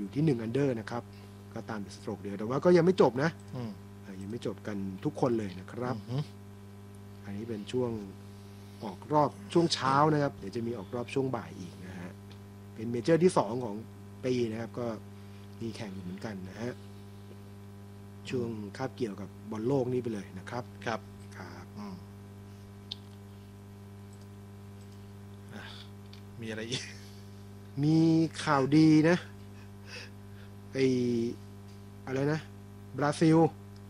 อยู่ที่1 อันเดอร์นะครับก็ตามเป็นสโตรกเดียวแต่ว่าก็ยังไม่จบนะยังไม่จบกันทุกคนเลยนะครับอันนี้เป็นช่วงออกรอบช่วงเช้านะครับเดี๋ยวจะมีออกรอบช่วงบ่ายอีกนะฮะเป็นเมเจอร์ที่2ของปีนะครับก็มีแข่งเหมือนกันนะฮะช่วงคาบเกี่ยวกับบอลโลกนี่ไปเลยนะครับครับมีอะไรอีกมีข่าวดีนะอะไรนะบราซิล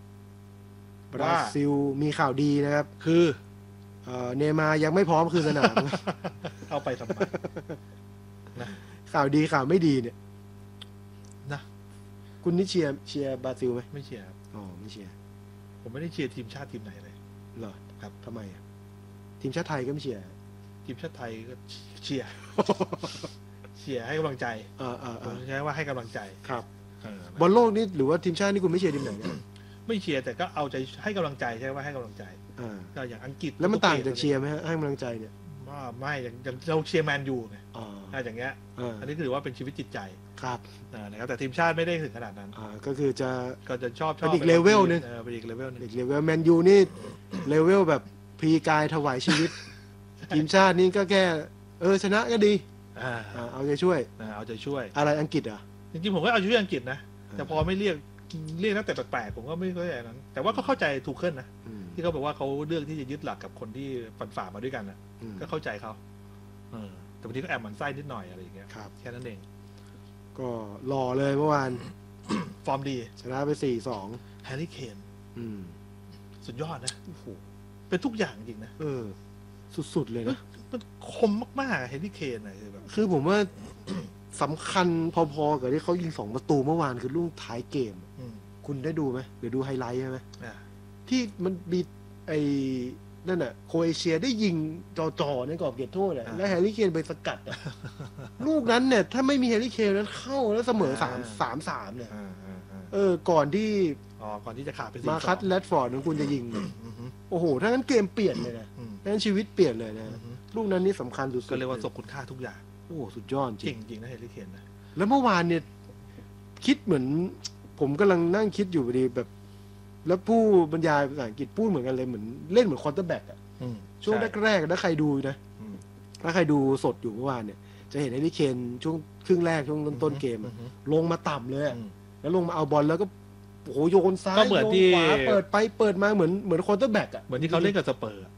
มีข่าวดีนะครับคือเนย์มาร์ยังไม่พร้อมคืนสนามเอาไปทำไมนะข่าวดีข่าวไม่ดีเนี่ยนะคุณนี่เชียร์บราซิลไหมไม่เชียร์ครับไม่เชียร์ผมไม่ได้เชียร์ทีมชาติทีมไหนเลยเหรอครับทำไมทีมชาติไทยก็ไม่เชียร์ทีมชาติไทยก็เชียร์ให้กำลังใจผมใช้ว่าให้กำลังใจครับบอลโลกนี่หรือว่าทีมชาตินี่คุณไม่เชียร์ทีมไหนไม่เชียร์แต่ก็เอาใจให้กำลังใจใช่ว่าให้กำลังใจก็อย่างอังกฤษแล้วมันต่างจากเชียร์ไหมฮะให้กำลังใจเนี่ยไม่อย่างเราเชียร์แมนยูไงอย่างเงี้ยอันนี้ถือว่าเป็นชีวิตจิตใจครับนะครับแต่ทีมชาติไม่ได้ถึงขนาดนั้นก็คือจะชอบอีกเลเวลนึงเป็นอีกเลเวลนึงแมนยูนี่เลเวลแบบพรีกายถวายชีวิตทีมชาตินี่ก็แค่ชนะก็ดีเอาใจช่วยอะไรอังกฤษจริงๆผมก็เอาชื่ออังกฤษนะแต่พอไม่เรียกนักเตะแปลกๆผมก็ไม่เข้าใจนั้นแต่ว่าก็เข้าใจทูเคิลนะที่เขาบอกว่าเขาเลือกที่จะยึดหลักกับคนที่ฝันฝ่ามาด้วยกันนะก็เข้าใจเขาแต่บางทีก็แอบหมั่นไส้นิดหน่อยอะไรอย่างเงี้ยแค่นั้นเองก็หล่อเลยเมื่อวานฟอร์มดีชนะไป4-2 แฮร์รี่เคนสุดยอดนะเป็นทุกอย่างจริงนะสุดๆเลยนะมันคมมากๆแฮร์รี่เคนนะคือผมว่าสำคัญพอๆกับที่เขายิง2 ประตูเมื่อวานคือลูกท้ายเกมคุณได้ดูไหมหรือดูไฮไลท์ใช่ไหมที่มันบีนั่นน่ะโครเอเชียได้ยิงจ่อในกรอบเขตโทษแล้วแฮร์รี่เคนไปสกัดลูกนั้นเนี่ยถ้าไม่มีแฮร์รี่เคนนั้นเข้าแล้วเสมอ3-3เนี่ยก่อนที่จะขาดไปมาคัตแรดฟอร์ดของคุณจะยิงโอ้โหถ้างั้นเกมเปลี่ยนเลยนะถ้างั้นชีวิตเปลี่ยนเลยนะลูกนั้นนี่สำคัญสุดๆก็เรียกว่าสมคุณค่าทุกอย่างโอ้สุดยอดจริงนะเฮลิเคนนะแล้วเมื่อวานเนี่ยคิดเหมือนผมกำลังนั่งคิดอยู่พอดีแบบแล้วผู้บรรยายภาษาอังกฤษพูดเหมือนกันเลยเหมือนเล่นเหมือนควอเตอร์แบ็กอะช่วงแรกๆถ้าใครดูนะถ้าใครดูสดอยู่เมื่อวานเนี่ยจะเห็นเฮลิเคนช่วงครึ่งแรกช่วงต้นเกมลงมาต่ำเลยแล้วลงมาเอาบอลแล้วก็โอ้โหโยนซ้ายโยนขวาเปิดไปเปิดมาเหมือนควอเตอร์แบ็กอะเหมือนที่เขาเล่นกับสเปอร์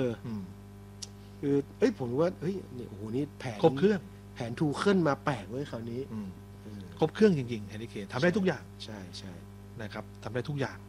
คือผมว่าเนี่ยโอ้โหนี่แผนครบเครื่องแผนทูเคิลมาแปลกเว้ยคราวนี้ครบเครื่องจริงๆแฮร์รี่เคนทำได้ทุกอย่างใช่นะครับทำได้ทุกอย่าง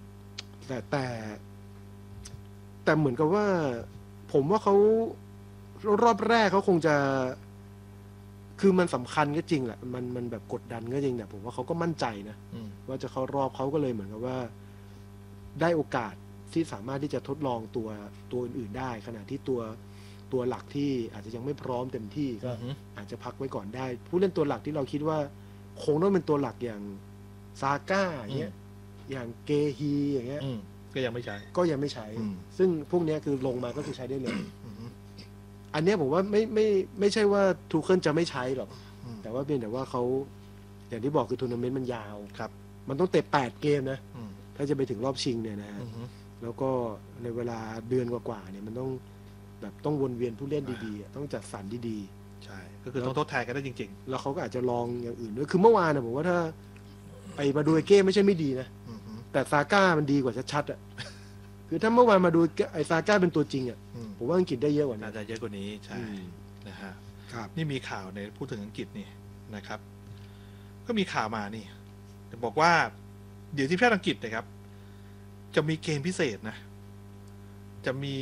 แต่เหมือนกับว่าผมว่าเขารอบแรกเขาคงจะคือมันสำคัญก็จริงแหละมันแบบกดดันก็จริงแต่ผมว่าเขาก็มั่นใจนะว่าจะเข้ารอบเขาก็เลยเหมือนกับว่าได้โอกาสที่สามารถที่จะทดลองตัวอื่นๆได้ขณะที่ตัวหลักที่อาจจะยังไม่พร้อมเต็มที่ก็อาจจะพักไว้ก่อนได้ผู้เล่นตัวหลักที่เราคิดว่าคงต้องเป็นตัวหลักอย่างซาก้าอย่างเงี้ยอย่างเกฮีอย่างเงี้ยก็ยังไม่ใช้ซึ่งพวกนี้คือลงมาก็คือใช้ได้เลยอันนี้ผมว่าไม่ใช่ว่าทูเคิลจะไม่ใช้หรอกแต่ว่าเป็นแต่ว่าเขาอย่างที่บอกคือทัวร์นาเมนต์มันยาวครับมันต้องเตะ8 เกมนะถ้าจะไปถึงรอบชิงเนี่ยนะฮะแล้วก็ในเวลาเดือนกว่าๆเนี่ยมันต้องวนเวียนผู้เล่นดีๆต้องจัดสรรดีๆใช่ก็คือต้องทดแทนกันได้จริงๆแล้วเขาก็อาจจะลองอย่างอื่นด้วยคือเมื่อวานนะผมว่าถ้ามาดูเก้ไม่ใช่ไม่ดีนะแต่ซาก้ามันดีกว่าชัดๆอ่ะคือถ้าเมื่อวานมาดูซาก้าเป็นตัวจริงอ่ะผมว่าอังกฤษได้เยอะกว่านี้น่าจะเยอะกว่านี้ใช่นะฮะนี่มีข่าวในพูดถึงอังกฤษนี่นะครับก็มีข่าวมานี่บอกว่าเดี๋ยวทีมชาติอังกฤษนะครับจะมีเกมพิเศษนะจะมี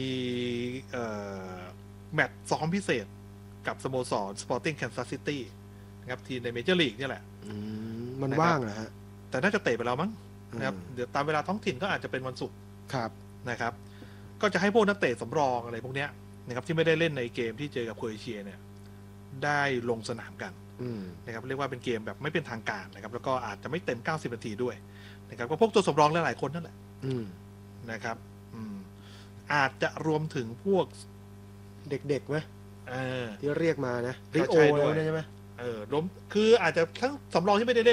แมตช์ซ้อมพิเศษกับสโมสร Sporting Kansas City นะครับทีมในเมเจอร์ลีกนี่แหละมันว่างเหรอฮะแต่น่าจะเตะไปแล้วมั้งนะครับเดี๋ยวตามเวลาท้องถิ่นก็อาจจะเป็นวันศุกร์นะครับก็จะให้พวกนักเตะสำรองอะไรพวกเนี้ยนะครับที่ไม่ได้เล่นในเกมที่เจอกับโครเอเชียเนี่ยได้ลงสนามกันนะครับเรียกว่าเป็นเกมแบบไม่เป็นทางการนะครับแล้วก็อาจจะไม่เต็ม90 นาทีด้วยนะครับก็พวกตัวสำรองหลายๆคนนั่นแหละนะครับอาจจะรวมถึงพวกเด็กๆไหมที่เรียกมานะริโอใช่ไหมรวมคืออาจจะทั้งสำรองที่ไม่ได้เล่น